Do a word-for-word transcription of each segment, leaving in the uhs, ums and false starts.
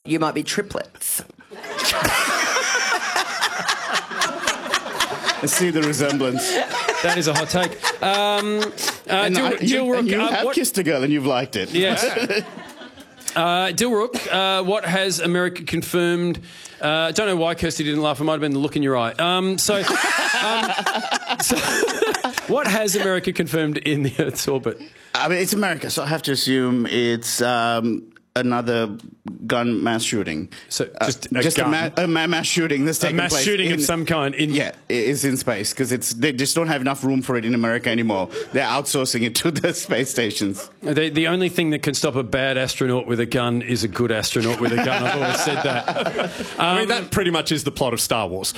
you might be triplets. I see the resemblance. That is a hot take. Um, uh, And Dil- I- you, Dilruk, and you uh, have what- kissed a girl and you've liked it. Yes. Uh, Dilruk, uh, what has America confirmed? I uh, don't know why Kirsty didn't laugh. It might have been the look in your eye. Um, so, um, so what has America confirmed in the Earth's orbit? I mean, it's America, so I have to assume it's um, another gun mass shooting. So just uh, a just gun. a, ma- a ma- mass shooting that's A taking mass place shooting in, of some kind. In Yeah, it is in space because it's they just don't have enough room for it in America anymore. They're outsourcing it to the space stations. The, the only thing that can stop a bad astronaut with a gun is a good astronaut with a gun. I've always said that. I mean, that pretty much is the plot of Star Wars.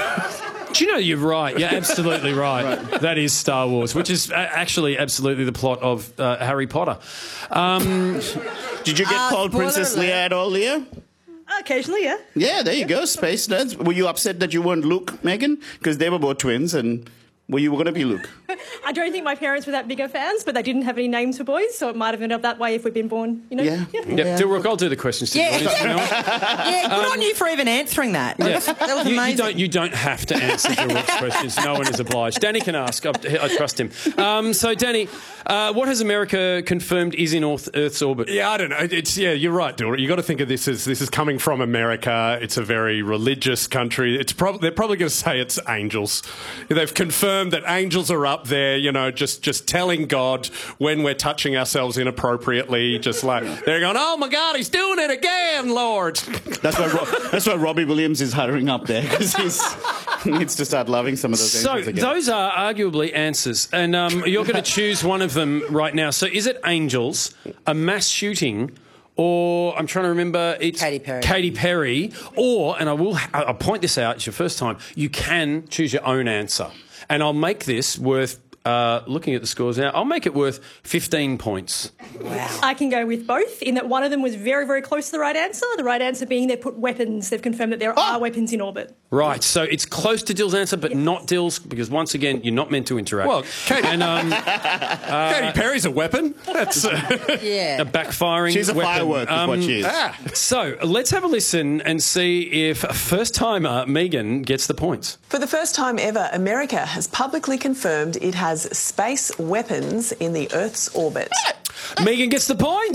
Do you know, you're right. You're absolutely right. right. That is Star Wars, which is actually absolutely the plot of uh, Harry Potter. Um, Did you get Uh, called Princess spoiler Leia alert. at all, Leah? Occasionally, yeah. Yeah, there you go, space nerds. Were you upset that you weren't Luke, Megan? Because they were both twins, and well, you were going to be Luke. I don't think my parents were that big of fans, but they didn't have any names for boys, so it might have ended up that way if we'd been born, you know? Yeah. Yep, Dilruk, I'll do the questions. To Yeah. the audience, you know? Yeah, good on you for even answering that. That was, that was You, amazing. you don't. You don't have to answer Dilruk's questions. No one is obliged. Danny can ask. I, I trust him. Um, so, Danny, uh, what has America confirmed is in Earth, Earth's orbit? Yeah, I don't know. It's yeah, you're right, Dilruk. You got to think of this as this is coming from America. It's a very religious country. It's probably they're probably going to say it's angels. They've confirmed that angels are up there. You know, just just telling God when we're touching ourselves inappropriately. Just like they're going, oh my God, he's doing it again, Lord. That's why Ro- that's why Robbie Williams is hiring up there because he needs to start loving some of those So angels again. those are arguably answers, and um, you're going to choose one of them right now. So is it angels, a mass shooting, or I'm trying to remember, it's Katy Perry. Katy Perry, or, and I will, I'll point this out, it's your first time, you can choose your own answer, and I'll make this worth. Uh, looking at the scores now, I'll make it worth fifteen points. I can go with both, in that one of them was very, very close to the right answer. The right answer being they've put weapons. They've confirmed that there Oh! are weapons in orbit. Right, so it's close to Dill's answer, but not Dill's, because once again, you're not meant to interact. Well, Katy, and um, Katy Perry's a weapon. That's uh, Yeah. a backfiring She's a weapon. firework, is Um, what she is. ah. So let's have a listen and see if first-timer Megan gets the points. For the first time ever, America has publicly confirmed it has space weapons in the Earth's orbit. Megan gets the points,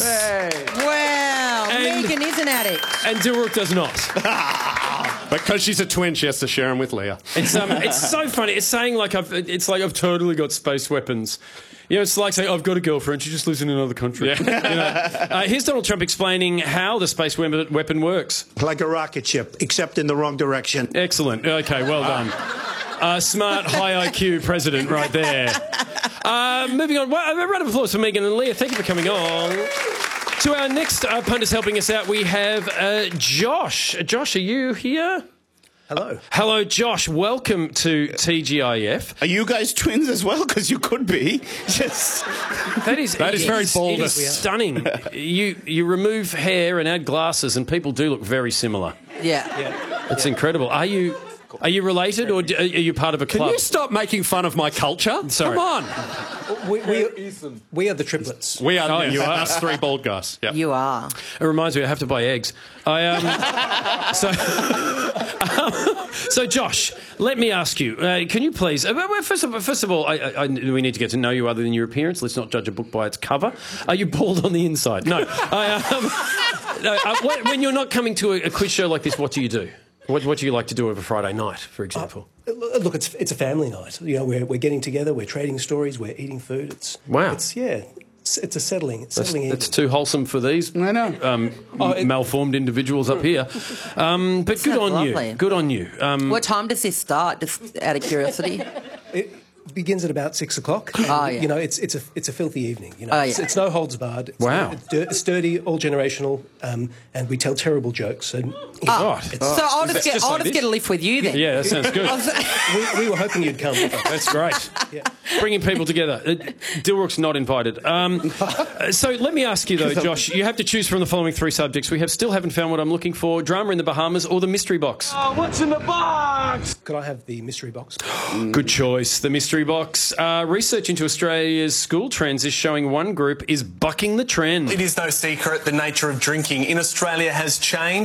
Wow, And- Megan is an addict. and Dilruk does not. Because she's a twin, she has to share them with Leah. It's um, it's so funny. It's saying like I've, it's like I've totally got space weapons. You know, it's like saying I've got a girlfriend. She just lives in another country. You know? uh, here's Donald Trump explaining how the space we- weapon works. Like a rocket ship, except in the wrong direction. Excellent. Okay, well done. Uh, smart, high I Q president right there. Uh, moving on. Well, a round of applause for Megan and Leah. Thank you for coming on. To our next uh, punters helping us out, we have uh, Josh. Josh, are you here? Hello. Hello, Josh. Welcome to T G I F. Are you guys twins as well? Because you could be. Just That is That is it very it bold. is stunning. you you remove hair and add glasses, and people do look very similar. Yeah. It's incredible. Are you are you related, or do- are you part of a Can club? you stop making fun of my culture? Sorry. Come on. We, we, we are the triplets. We are, Oh, yes, you are? us three bald guys. Yep. You are. It reminds me, I have to buy eggs. I um. so, um, so Josh, let me ask you. Uh, can you please? Uh, well, first of all, first of all, I, I, I, we need to get to know you other than your appearance. Let's not judge a book by its cover. Are you bald on the inside? No. I, um, no uh, what, when you're not coming to a, a quiz show like this, what do you do? What, what do you like to do over Friday night, for example? Uh, look, it's it's a family night. You know, we're we're getting together, we're trading stories, we're eating food. It's Wow. It's yeah. It's, it's a settling. It's That's, settling. that's evening. too wholesome for these I know. um, Oh, it- malformed individuals up here. Um, but good Sounds on lovely. you. Good on you. Um, What time does this start, just out of curiosity? It begins at about six o'clock. Oh, yeah. You know, it's it's a it's a filthy evening. You know, Oh, it's, yeah. it's no holds barred. It's, Wow. It's, dir- it's dirty, all generational, um, and we tell terrible jokes. And God. So I'll just, get, just I'll like just this? get a lift with you then. Yeah, that sounds good. we, we were hoping you'd come. That's great. Bringing people together. Uh, Dilruk's not invited. Um, uh, so let me ask you, though, Josh, you have to choose from the following three subjects. We have still haven't found what I'm looking for, drama in the Bahamas or the mystery box. Could I have the mystery box? Good choice. The mystery box. Uh, research into Australia's school trends is showing one group is bucking the trend. It is no secret the nature of drinking in Australia has changed.